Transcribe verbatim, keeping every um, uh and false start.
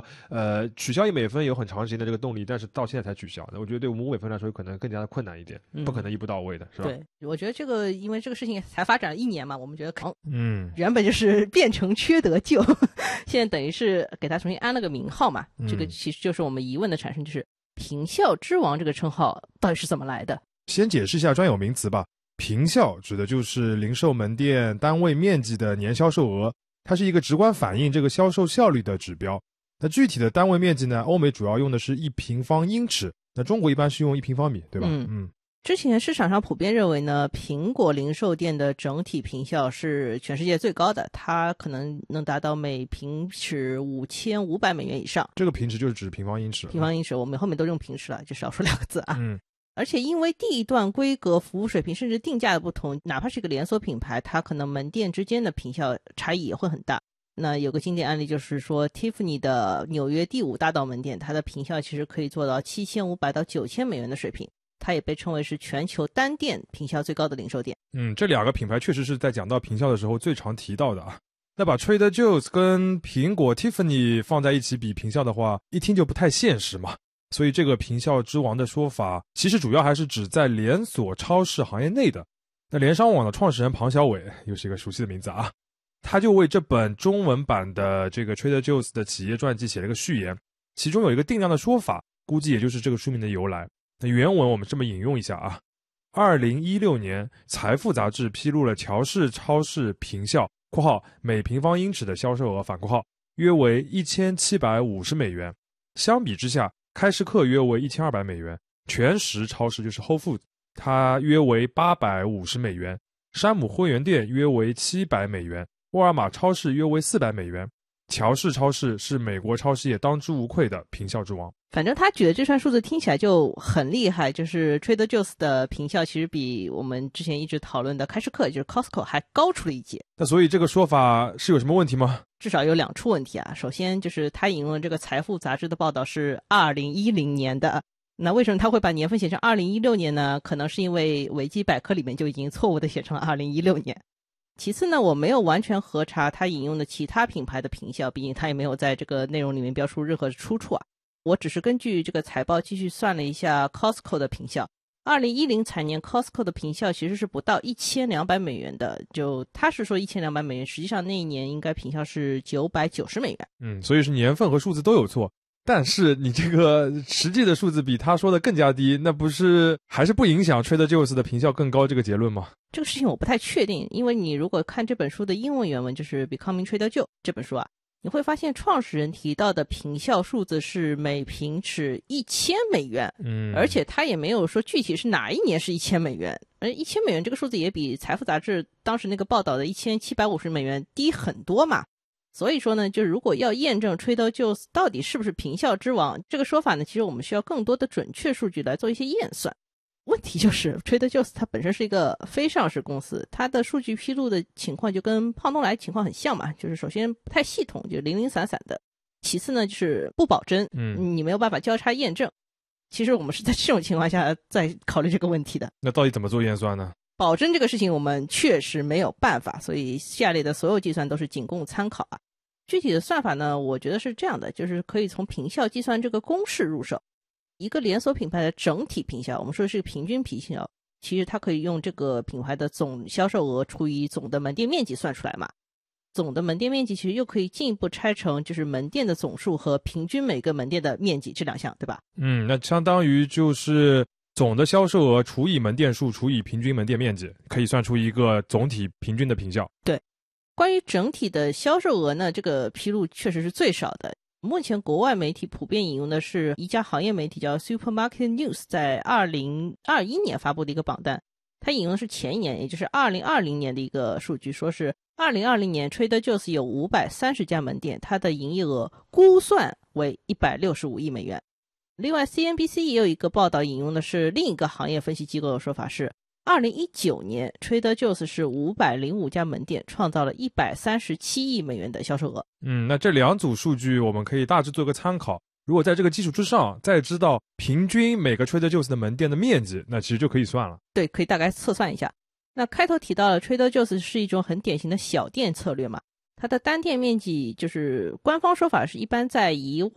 呃，取消一美分有很长时间的这个动力，但是到现在才取消。那我觉得对我们五美分来说，可能更加的困难一点，不可能一步到位的，嗯、是吧？ 对，我觉得这个因为这个事情才发展了一年嘛，我们觉得可能嗯， 原本就是变成缺德舅，现在等于是给他重新安了个名号嘛。这个其实就是我们疑问的产生，就是平效之王这个称号到底是怎么来的？ 先解释一下专有名词吧。平效指的就是零售门店单位面积的年销售额，它是一个直观反映这个销售效率的指标。那具体的单位面积呢，欧美主要用的是一平方英尺，那中国一般是用一平方米，对吧？ 嗯嗯。 之前市场上普遍认为呢，苹果零售店的整体平效是全世界最高的，它可能能达到每平尺五千五百美元以上。 这个平尺就是指平方英尺。 平方英尺，我们后面都用平尺了，就少说两个字啊。 嗯。 而且因为地段规格、服务水平甚至定价的不同，哪怕是一个连锁品牌，它可能门店之间的平效差异也会很大。那有个经典案例就是说 Tiffany 的纽约第五大道门店，它的平效其实可以做到七千五百到九千美元的水平，它也被称为是全球单店平效最高的零售店。 嗯，这两个品牌确实是在讲到平效的时候最常提到的啊。那把 Trader Joe's 跟苹果 Tiffany 放在一起比平效的话，一听就不太现实嘛。所以这个平效之王的说法，其实主要还是指在连锁超市行业内的。那联商网的创始人庞小伟，又是一个熟悉的名字啊，他就为这本中文版的这个 Trader Joe's 的企业传记写了个序言，其中有一个定量的说法，估计也就是这个书名的由来。那原文我们这么引用一下啊，二零一六年财富杂志披露了乔氏超市平效（括号每平方英尺的销售额反括号）约为一千七百五十美元，相比之下，开市客约为一千二百美元，全食超市就是 Whole Foods， 它约为八百五十美元，山姆会员店约为七百美元，沃尔玛超市约为四百美元。乔氏超市是美国超市业当之无愧的平效之王。 反正他举的这串数字听起来就很厉害，就是 Trader Joe's 的平效其实比我们之前一直讨论的开市客也就是 Costco 还高出了一截。 那所以这个说法是有什么问题吗？ 至少有两处问题啊。首先就是他引用了这个财富杂志的报道是二零一零年的，那为什么他会把年份写成二零一六年呢？可能是因为维基百科里面就已经错误的写成了二零一六年。其次呢，我没有完全核查他引用的其他品牌的平效，毕竟他也没有在这个内容里面标出任何出处啊。我只是根据这个财报继续算了一下 Costco 的平效。二零一零财年 Costco 的平效其实是不到一千两百美元的，就他是说一千两百美元，实际上那一年应该平效是九百九十美元。 嗯，所以是年份和数字都有错。但是你这个实际的数字比他说的更加低，那不是还是不影响 Trader Joe's 的平效更高这个结论吗？ 这个事情我不太确定，因为你如果看这本书的英文原文，就是 Becoming Trader Joe 这本书啊，你会发现创始人提到的平效数字是每平尺一千美元， 嗯， 而且他也没有说具体是哪一年是一千美元，而一千美元这个数字也比财富杂志当时那个报道的一千七百五十美元低很多嘛。所以说呢，就是如果要验证 Trader Joe's 到底是不是平效之王这个说法呢，其实我们需要更多的准确数据来做一些验算。问题就是 Trader Joe's 它本身是一个非上市公司，它的数据披露的情况就跟胖东来情况很像嘛，就是首先不太系统，就零零散散的，其次呢就是不保真， 嗯， 你没有办法交叉验证。其实我们是在这种情况下在考虑这个问题的。 那到底怎么做验算呢？ 保真这个事情我们确实没有办法，所以下列的所有计算都是仅供参考啊。具体的算法呢，我觉得是这样的，就是可以从平效计算这个公式入手。一个连锁品牌的整体平效，我们说的是平均平效，其实它可以用这个品牌的总销售额除以总的门店面积算出来嘛。总的门店面积其实又可以进一步拆成就是门店的总数和平均每个门店的面积这两项，对吧？ 嗯，那相当于就是总的销售额除以门店数除以平均门店面积，可以算出一个总体平均的平效。 对，关于整体的销售额呢，这个披露确实是最少的。目前国外媒体普遍引用的是一家行业媒体叫 Supermarket News 在二零二一年发布的一个榜单，它引用的是前一年，也就是二零二零年的一个数据，说是二零二零年 Trader Joe's 有五百三十家门店，它的营业额估算为一百六十五亿美元。另外 C N B C 也有一个报道引用的是另一个行业分析机构的说法是，二零一九年 Trader Joe's 是五百零五家门店，创造了一百三十七亿美元的销售额。 嗯，那这两组数据我们可以大致做个参考，如果在这个基础之上再知道平均每个 Trader Joe's 的门店的面积，那其实就可以算了。 对，可以大概测算一下。那开头提到了 Trader Joe's 是一种很典型的小店策略嘛，它的单店面积就是官方说法是一般在一